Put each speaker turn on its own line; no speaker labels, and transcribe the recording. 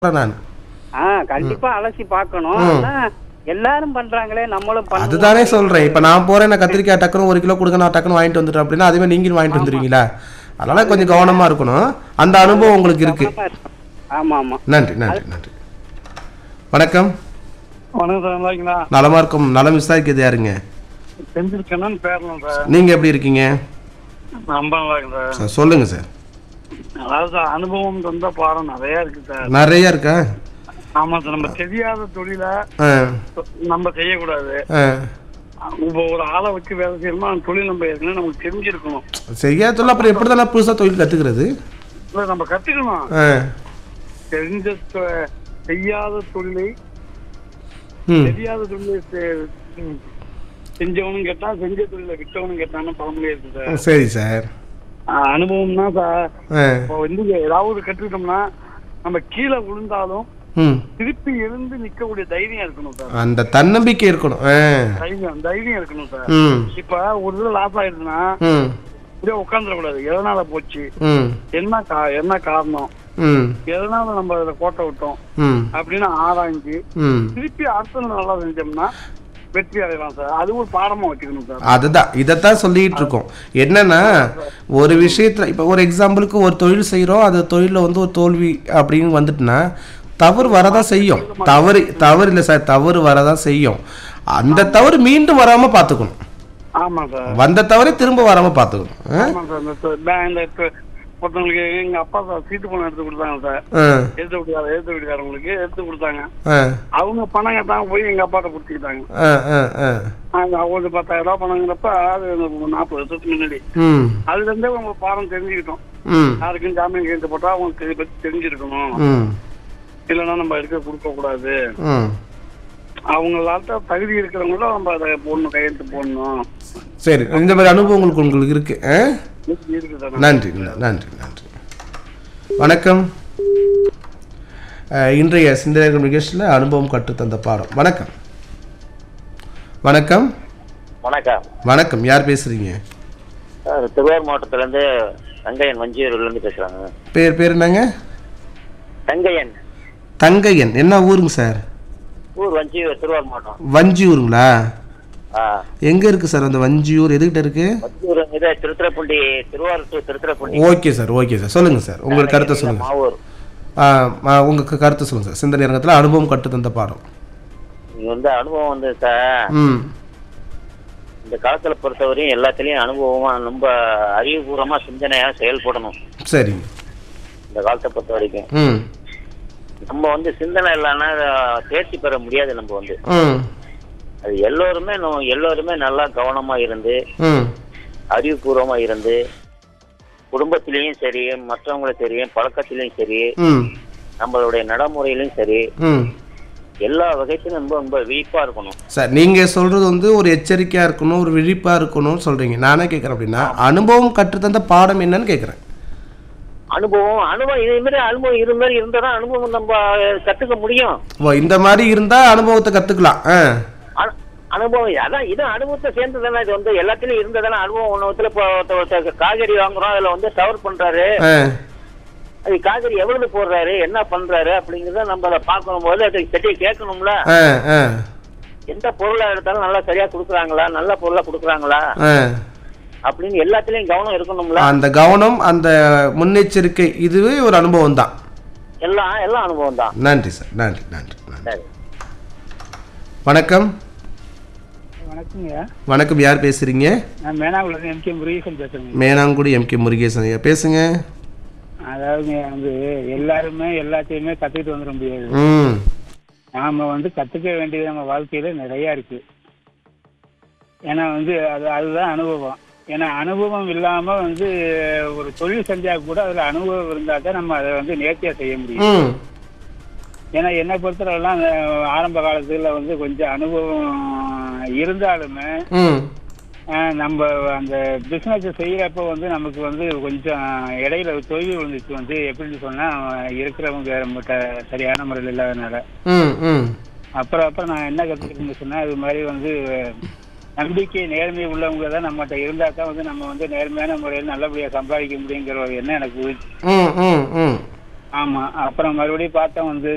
நான்
கண்டிப்பா அலசி பார்க்கணும். ஆனா எல்லாரும் பண்றாங்களே நம்மளும் பண்ணுவோம்.
அதுதானே சொல்றேன். இப்ப நான் போறேன், நான் கத்திரிக்காய் டக்குனு 1 கிலோ கொடுங்க, நான் டக்குனு வாங்கிட்டு வந்துட்டேன் அப்படின்னா அதுவே நீங்களும் வாங்கிட்டு வந்துருவீங்களா? அதனால கொஞ்சம் கவனமா இருக்கணும். அந்த அனுபவம் உங்களுக்கு இருக்கு.
ஆமா ஆமா.
நன்றி நன்றி நன்றி. வணக்கம்.
வணக்கம் சார், நல்லா இருக்கீங்களா?
நலமா இருக்கும். நலம் விசாரிக்கிறது யாருங்க?
செஞ்சிருக்கேன்னு பேரணும் சார்.
நீங்க எப்படி இருக்கீங்க?
ரொம்ப நல்லா இருக்கு சார்.
சார் சொல்லுங்க சார்.
அதாவது சார், அனுபவம் தந்த பாடம் நிறைய இருக்கு சார்.
நிறைய இருக்கா?
ஆமா சார், நம்ம தெரியாத தொழில நம்ம செய்யக்கூடாது. இப்போ ஒரு ஆளை வச்சு வேலை செய்யணுமா, அந்த தொழில் நம்ம ஏற்கனவே நமக்கு தெரிஞ்சிருக்கணும்.
செய்யாத தொழில் அப்புறம் எப்படி தானே புதுசா தொழில் கத்துக்கிறது?
இல்லை, நம்ம கத்துக்கணும். தெரிஞ்ச செய்யாத தொழிலை தெரியாத தொழிலை செஞ்சவனும் கேட்டான், செஞ்ச தொழிலை விட்டவனும் கேட்டான்னு பழமொழி இருக்கு சார்.
சரி சார்.
அனுபவம்னா சார், இப்போ வந்து ஏதாவது கற்றுக்கிட்டோம்னா நம்ம கீழே விழுந்தாலும் திருப்பி எழுந்து நிக்கக்கூடிய தைரியம் இருக்கணும் சார்.
அந்த தன்னம்பிக்கை இருக்கணும்.
தைரியம் இருக்கணும் சார். இப்ப ஒரு தடவை லாஸ் ஆயிடுச்சுன்னா இப்படியே உட்காந்துட கூடாது. எதனால போச்சு, என்ன காரணம், எதனால நம்ம அதுல கோட்டை விட்டோம் அப்படின்னு ஆராய்ஞ்சு திருப்பி அடுத்த நல்லா செஞ்சோம்னா வெற்றி அடையலாம் சார். அது ஒரு பாடமா வச்சுக்கணும் சார்.
அதுதான் இதைத்தான் சொல்லிட்டு இருக்கோம். என்னன்னா, ஒரு விஷயத்துல இப்ப ஒரு எக்ஸாம்பிளுக்கு ஒரு தொழில் செய்யறோம், அந்த தொழில வந்து ஒரு தோல்வி அப்படின்னு வந்துட்டுனா தவறு வரதான் செய்யும். தவறு இல்லை சார், தவறு வரதான் செய்யும். அந்த தவறு மீண்டும் வராம பாத்துக்கணும்.
ஆமா சார்.
வந்த தவறை திரும்ப வராம பாத்துக்கணும்.
ஆமா சார். ஒருத்தவங்களுக்கு எங்க அப்பா சார் சீட்டு பணம் எடுத்து கொடுத்தாங்க சார். எடுத்து வீட்டுக்காரங்களுக்கு எடுத்து கொடுத்தாங்க. அவங்க பணம் கேட்டாங்க, போய் எங்க அப்பாட்ட கொடுத்துக்கிட்டாங்க. அவங்க 10,000 ரூபாய் பணங்கிறப்ப அது 40 வருஷத்துக்கு முன்னாடி. அதுல இருந்தே அவங்க பாடம் தெரிஞ்சுக்கிட்டோம். யாருக்கும் ஜாமீன் கையெழுத்து போட்டா அவங்க இதை பத்தி தெரிஞ்சிருக்கணும், இல்லைன்னா நம்ம எடுக்க கொடுக்க கூடாது. அவங்களாட்ட தகுதி இருக்கிறவங்கள நம்ம அதை போடணும், கையெழுத்து போடணும்.
சரி, இந்த மாதிரி அனுபவம் உங்களுக்கு இருக்கு. நன்றி நன்றி நன்றி. வணக்கம். இன்றைய சிந்தனைகள் நிகழ்ச்சியில் அனுபவம் கற்றுத்தந்த பாடம். வணக்கம். வணக்கம்
வணக்கம்.
வணக்கம். யார் பேசுறீங்க?
திருவாரூர் மாவட்டத்திலேருந்து தங்கையன், வஞ்சியூர்லேருந்து பேசுகிறாங்க.
பேர் என்னங்க?
தங்கையன்.
தங்கையன் என்ன ஊருங்க சார்?
ஊர் வஞ்சியூர், திருவாரூர் மாவட்டம்.
வஞ்சியூருங்களா? எங்க இருக்கு சார் அந்த வஞ்சியூர்? எதுக்கிட்ட இருக்கு?
Thiruthuraipoondi, Thiruvarur to Thiruthuraipoondi.
Okay sir, okay sir. சொல்லுங்க சார், உங்க கருத்தை சொல்லுங்க. உங்க கருத்தை சொல்லுங்க சார். சிந்தனை அரங்கத்துல அனுபவம் கற்று தந்த பாடம்.
நீங்க வந்து அனுபவம் வந்து சார், இந்த காலத்துல பொறுத்தவரையும் எல்லாத்துலயும் அனுபவமா ரொம்ப அறிவுபூர்வமா சிந்தனையா செயல்படணும்.
சரி.
இந்த காலத்தை பொறுத்த வரைக்கும் நம்ம வந்து சிந்தனை இல்லைன்னா தேர்ச்சி பெற முடியாது. நம்ம வந்து அது எல்லோருமே நல்லா கவனமா இருந்து, அறிவுபூர்வமா இருந்து, குடும்பத்திலையும் சரி, மற்றவங்களும் சரி, பழக்கத்திலையும் சரி, நம்மளுடைய நடைமுறையிலும் சரி, எல்லா வகைக்கும் ரொம்ப ரொம்ப விழிப்பா இருக்கணும்
சார். நீங்க சொல்றது வந்து ஒரு எச்சரிக்கையா இருக்கணும், ஒரு விழிப்பா இருக்கணும்னு சொல்றீங்க. நானே கேட்கறேன் அப்படின்னா, அனுபவம் கற்றுத்தந்த பாடம் என்னன்னு கேட்கறேன்.
அனுபவம் இதே மாதிரி அனுபவம் இது மாதிரி இருந்தாதான் அனுபவம் நம்ம கத்துக்க முடியும்.
இந்த மாதிரி இருந்தா அனுபவத்தை கத்துக்கலாம்.
அனுபவம் அதான், இது அனுபவத்தை சேர்ந்ததானே. இது வந்து எல்லாத்துலயும் இருந்ததானே அனுபவம். ஒண்ணு காய்கறி வாங்குறோம், அதுல வந்து தவறு பண்றாரு, அது காய்கறி எவ்வளவு போடுறாரு, என்ன பண்றாரு அப்படிங்கறத நம்ம அதை பார்க்கணும் போது அதை சரி கேட்கணும்ல. எந்த பொருளா எடுத்தாலும் நல்லா சரியா கொடுக்குறாங்களா, நல்ல பொருளா கொடுக்குறாங்களா அப்படின்னு எல்லாத்துலயும் கவனம் இருக்கணும்ல.
அந்த கவனம், அந்த முன்னெச்சரிக்கை, இதுவே ஒரு அனுபவம் தான்.
எல்லாம் அனுபவம் தான்.
நன்றி சார். நன்றி நன்றி நன்றி. வணக்கம்.
வணக்கங்க.
வணக்கம். யார் பேசுறீங்க?
நான் மேனாங்குடி எம்.கே. முருகேசன் பேசுறேன்.
மேனாங்குடி எம்.கே. முருகேசன் ஐயா, பேசுங்க.
அதாவது வந்து எல்லாருமே எல்லாத்தையுமே கத்துக்கிட்டு வந்துட முடியாது. நாம வந்து கத்துக்க வேண்டியது நம்ம வாழ்க்கையில நிறைய இருக்கு. ஏன்னா வந்து அதுதான் அனுபவம். ஏன்னா அனுபவம் இல்லாம வந்து ஒரு தொழில் செஞ்சா கூட அதுல அனுபவம் இருந்தா தான் நம்ம அதை வந்து நேர்த்தியா செய்ய முடியும். ஏன்னா என்னை பொறுத்தவரைலாம் ஆரம்ப காலத்துல வந்து கொஞ்சம் அனுபவம் இருந்தாலுமே நம்ம அந்த பிசினஸ் செய்யறப்ப வந்து நமக்கு வந்து கொஞ்சம் இடையில தொய்வு விழுந்துச்சு. வந்து எப்படின்னு சொன்னா, இருக்கிறவங்க நம்மகிட்ட சரியான முறையில் இல்லாதனால அப்புறம் நான் என்ன கத்துக்கிட்டேன்னு சொன்னா, இது மாதிரி வந்து நம்பிக்கை நேர்மை உள்ளவங்க தான் நம்மகிட்ட இருந்தா தான் வந்து நம்ம வந்து நேர்மையான முறையில் நல்லபடியா சம்பாதிக்க முடியுங்கிற ஒரு எண்ணம் எனக்கு. ஆமா. அப்புறம் மறுபடியும் பார்த்தா வந்து